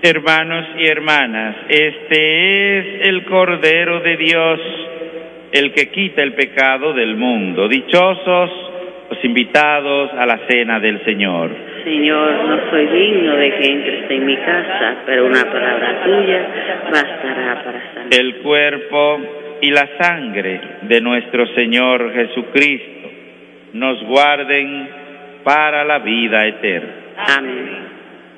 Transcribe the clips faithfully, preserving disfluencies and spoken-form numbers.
Hermanos y hermanas, este es el Cordero de Dios, el que quita el pecado del mundo. Dichosos los invitados a la cena del Señor. Señor, no soy digno de que entres en mi casa, pero una palabra tuya bastará para sanar. El cuerpo y la sangre de nuestro Señor Jesucristo nos guarden para la vida eterna. Amén.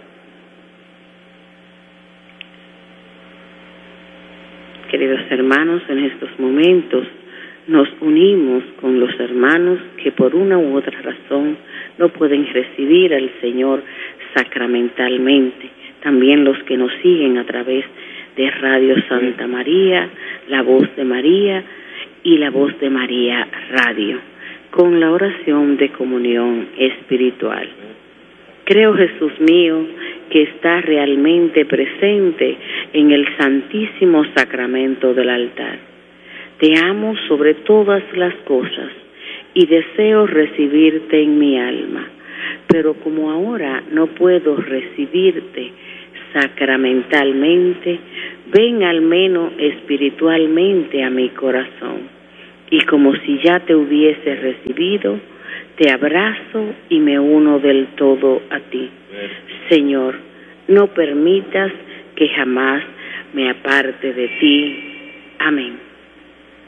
Queridos hermanos, en estos momentos nos unimos con los hermanos que por una u otra razón no pueden recibir al Señor sacramentalmente. También los que nos siguen a través de Radio Santa María, La Voz de María y La Voz de María Radio, con la oración de comunión espiritual. Creo, Jesús mío, que está realmente presente en el Santísimo Sacramento del altar. Te amo sobre todas las cosas y deseo recibirte en mi alma, pero como ahora no puedo recibirte sacramentalmente, ven al menos espiritualmente a mi corazón, y como si ya te hubiese recibido, te abrazo y me uno del todo a ti. Señor, no permitas que jamás me aparte de ti. Amén.